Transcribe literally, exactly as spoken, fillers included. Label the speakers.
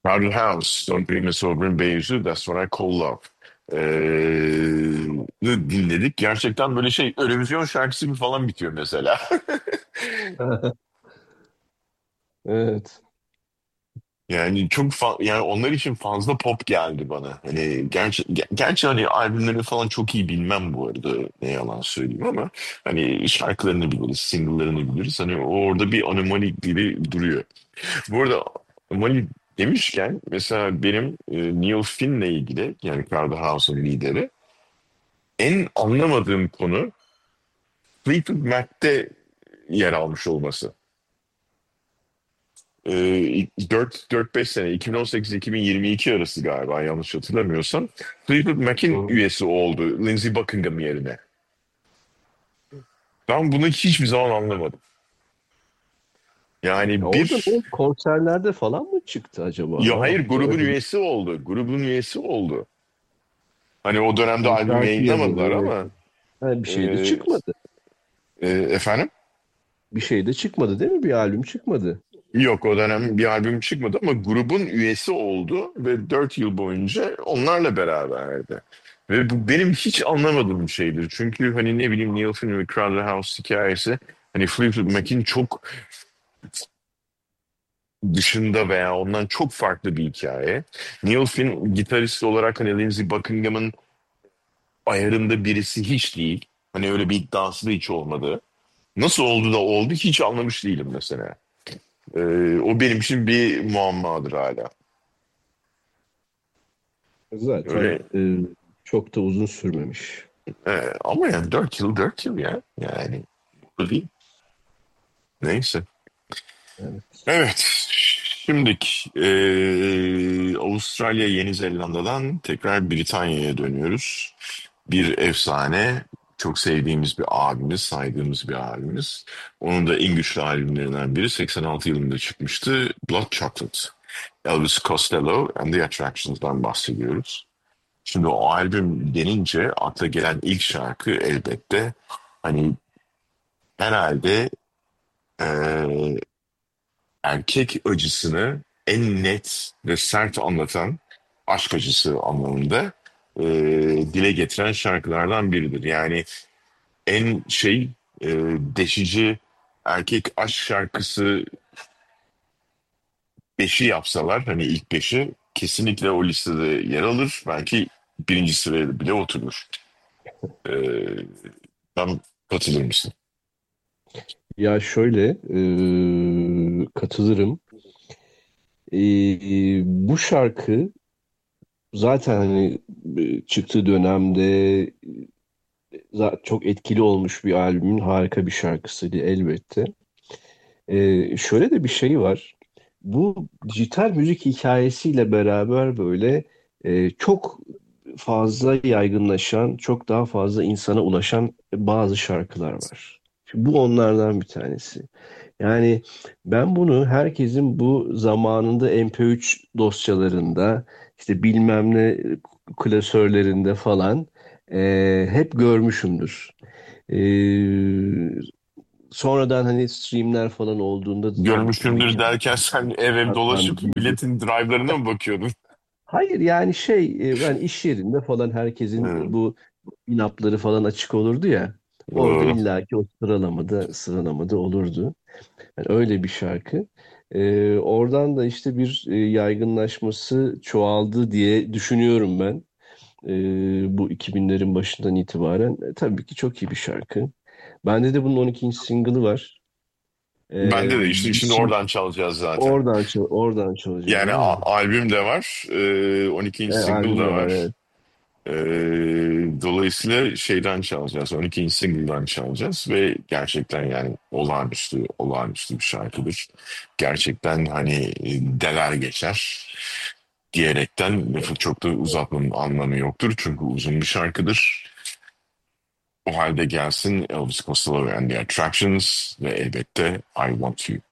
Speaker 1: Crowded House, Don't Be Me Sober Beyzu, That's What I Call Love. Ee, dinledik. Gerçekten böyle şey, Eurovision şarkısı gibi falan bitiyor mesela.
Speaker 2: Evet.
Speaker 1: Yani çok fa- yani onlar için fazla pop geldi bana. Hani gerçi ger- gerçi hani albümlerini falan çok iyi bilmem bu arada, ne yalan söyleyeyim, ama hani şarkılarını biliriz, single'larını biliriz. Hani orada bir anomali gibi duruyor. Bu arada anomali demişken mesela benim e, Neil Finn'le ilgili, yani Crowded House'un lideri, en anlamadığım konu Fleetwood Mac'te yer almış olması. Ee, dört beş sene, iki bin on sekiz-iki bin yirmi iki arası galiba, yanlış hatırlamıyorsam, Fleetwood Mac'in
Speaker 2: Hı.
Speaker 1: üyesi oldu Lindsey Buckingham yerine. Ben bunu hiçbir zaman anlamadım.
Speaker 2: Ya
Speaker 1: Yani
Speaker 2: orada
Speaker 1: bir,
Speaker 2: ne konserlerde falan mı çıktı acaba? Ne
Speaker 1: ya hayır,
Speaker 2: yaptı?
Speaker 1: grubun
Speaker 2: Öyle bir
Speaker 1: üyesi oldu. Grubun üyesi oldu. Hani o dönemde
Speaker 2: hani
Speaker 1: albüm
Speaker 2: şarkı
Speaker 1: yayınlamadılar
Speaker 2: yazarı.
Speaker 1: ama
Speaker 2: Ha, bir
Speaker 1: e,
Speaker 2: şey de çıkmadı.
Speaker 1: e, efendim?
Speaker 2: Bir şey de çıkmadı değil mi? Bir albüm çıkmadı.
Speaker 1: Yok, o dönem bir albüm çıkmadı ama grubun üyesi oldu ve dört yıl boyunca onlarla beraberdi. Ve bu benim hiç anlamadığım bir şeydir. Çünkü hani ne bileyim, Neil Finn ve Crowded House hikayesi hani Fleetwood Mac'in çok dışında veya ondan çok farklı bir hikaye. Neil Finn gitarist olarak hani Lindsey Buckingham'ın ayarında birisi hiç değil. Hani öyle bir iddiası da hiç olmadı. Nasıl oldu da oldu hiç anlamış değilim mesela. Ee, o benim için bir muammadır hala.
Speaker 2: Zaten
Speaker 1: Öyle.
Speaker 2: e, çok da uzun sürmemiş.
Speaker 1: Ee, ama yani dört yıl dört yıl ya. Yani bu değil. Neyse.
Speaker 2: Evet.
Speaker 1: Evet. Şimdilik ee, Avustralya, Yeni Zelanda'dan tekrar Britanya'ya dönüyoruz. Bir efsane, çok sevdiğimiz bir abimiz, saydığımız bir abimiz. Onun da en güçlü albümlerinden biri seksen altı yılında çıkmıştı. Blood Chocolate. Elvis Costello and the Attractions'dan bahsediyoruz. Şimdi o albüm denince akla gelen ilk şarkı elbette hani herhalde eee, erkek acısını en net ve sert anlatan, aşk acısı anlamında eee, dile getiren şarkılardan biridir. Yani en şey, eee, deşici erkek aşk şarkısı beşi yapsalar, hani ilk beşi, kesinlikle o listede yer alır. Belki birinci sıraya bile oturur. Eee ben katılır mısın?
Speaker 2: Ya şöyle e, katılırım. E, bu şarkı zaten hani e, çıktığı dönemde za- çok etkili olmuş bir albümün harika bir şarkısıydı elbette. E, şöyle de bir şey var. Bu dijital müzik hikayesiyle beraber böyle e, çok fazla yaygınlaşan, çok daha fazla insana ulaşan bazı şarkılar var. Bu onlardan bir tanesi. Yani ben bunu herkesin bu zamanında M P üç dosyalarında, işte bilmem ne klasörlerinde falan e, hep görmüşümdür. E, sonradan hani streamler falan olduğunda tabii
Speaker 1: Görmüşümdür
Speaker 2: ki
Speaker 1: derken sen ev ev dolaşıp
Speaker 2: katlandı.
Speaker 1: milletin drive'larına mı bakıyordun?
Speaker 2: Hayır yani şey e, ben iş yerinde falan herkesin
Speaker 1: Hı,
Speaker 2: bu inapları falan açık olurdu ya. Orada
Speaker 1: doğru.
Speaker 2: illaki o sıralamada sıralamada olurdu. Yani öyle bir şarkı. E, oradan da işte bir e, yaygınlaşması çoğaldı diye düşünüyorum ben. E, bu iki binlerin başından itibaren. E, tabii ki çok iyi bir şarkı. Bende de bunun on ikinci single'ı var. E,
Speaker 1: Bende de işte
Speaker 2: biz
Speaker 1: şimdi
Speaker 2: şimdi
Speaker 1: oradan çalacağız zaten.
Speaker 2: oradan çal oradan çalacağız
Speaker 1: Yani
Speaker 2: değil
Speaker 1: a-
Speaker 2: mi?
Speaker 1: albüm de var. E, on ikinci
Speaker 2: E,
Speaker 1: single
Speaker 2: albüm
Speaker 1: da
Speaker 2: de var,
Speaker 1: var.
Speaker 2: evet.
Speaker 1: E, dolayısıyla şeyden çalacağız. on ikinci single'dan çalacağız ve gerçekten yani olağanüstü, olağanüstü bir şarkıdır. Gerçekten hani e, deler geçer diyerekten lafı çok da uzatmanın anlamı yoktur. Çünkü uzun bir şarkıdır. O halde gelsin Elvis Costello and the Attractions ve elbette I Want You.